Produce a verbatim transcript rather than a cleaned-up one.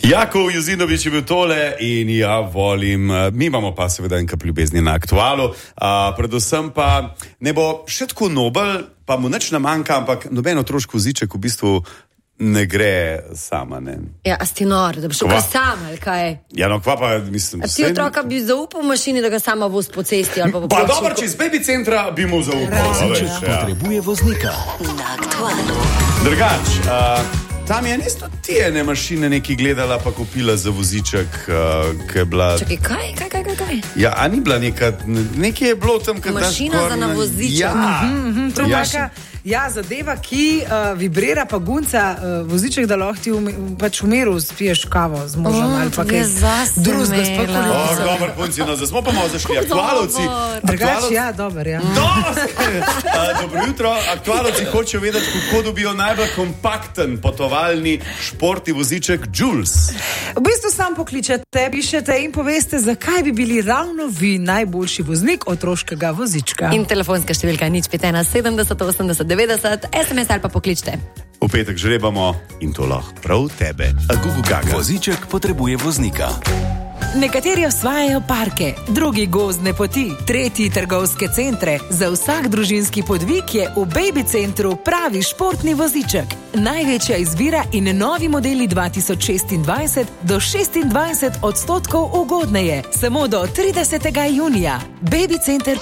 Jakov Jozinovič je bil tole in ja, volim. Mi imamo pa seveda en kap ljubezni na aktualu. A, predvsem pa ne bo še tako nobel, pa mu nič ne manjka, ampak noben otroški voziček v bistvu ne gre sama, ne. Ja, a si nor, da bi šel kva sam, ali kaj? Ja, no, kva pa, mislim... A ti vsem... otroka bi zaupal v mašini, da ga sama voz po cesti, ali pa po Pa pločniku? dobro, če iz baby centra bi mu zaupal. Voziček potrebuje voznika. Na aktualu. Drugač, uh, tam je nisto ti ene mašine neki gledala pa kupila za voziček, uh, ki je bila... Čakaj, kaj, kaj, kaj, kaj, kaj? Ja, a ni bila neka... Nekaj je bilo tam, kad Mašina za na voziček. Ja. Mm-hmm, to Ja. taka, ja, zadeva, ki uh, vibrira pa gunca uh, voziček, da lahko ti v, pač v miru spiješ kavo z možem O, ali pa to kaj je zase drugega. imela. O, sploh dober punci, no, zdaj smo pa malo zašli. Aktualovci... Drugače, ja, dober, ja. Uh, dobro jutro. Aktualovci hočejo vedeti, kako dobijo najbolj kompakten potovalni športni voziček Jules. V bistvu sam pokličete, pišete in poveste, zakaj bi bili ravno vi najboljši voznik otroškega vozička. In telefonska številka nič pet ena sedemdeset osemdeset devetdeset, es em es ali pa pokličte. V petek žrebamo in to lahko prav tebe. A gugu gaga. Voziček potrebuje voznika. Nekateri osvajajo parke, drugi gozdne poti, tretji trgovske centre. Za vsak družinski podvig je v Baby centru pravi športni voziček. Največja izbira in novi modeli dva tisoč šestindvajset do šestindvajset odstotkov ugodneje. Samo do tridesetega junija. baby center